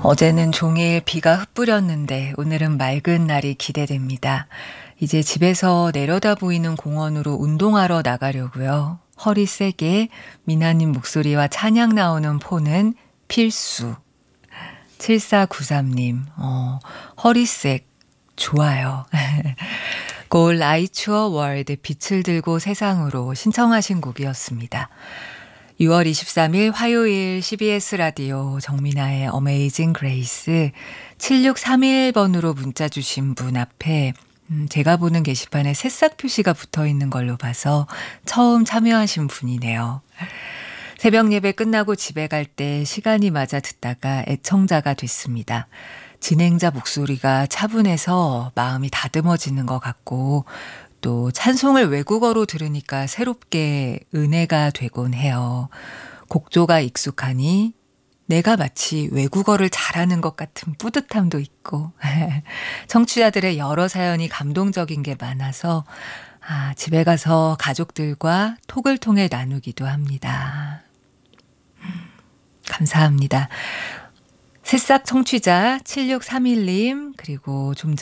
어제는 종일 비가 흩뿌렸는데 오늘은 맑은 날이 기대됩니다. 이제 집에서 내려다 보이는 공원으로 운동하러 나가려고요. 허리 세게 미나님 목소리와 찬양 나오는 폰은 필수. 7493님, 허리색 좋아요. 골 아이추어 월드 빛을 들고 세상으로 신청하신 곡이었습니다. 6월 23일 화요일 CBS 라디오 정민아의 어메이징 그레이스 7631번으로 문자 주신 분 앞에 제가 보는 게시판에 새싹 표시가 붙어 있는 걸로 봐서 처음 참여하신 분이네요. 새벽 예배 끝나고 집에 갈 때 시간이 맞아 듣다가 애청자가 됐습니다. 진행자 목소리가 차분해서 마음이 다듬어지는 것 같고 또 찬송을 외국어로 들으니까 새롭게 은혜가 되곤 해요. 곡조가 익숙하니 내가 마치 외국어를 잘하는 것 같은 뿌듯함도 있고 청취자들의 여러 사연이 감동적인 게 많아서 집에 가서 가족들과 톡을 통해 나누기도 합니다. 감사합니다. 새싹 청취자 7631님 그리고 좀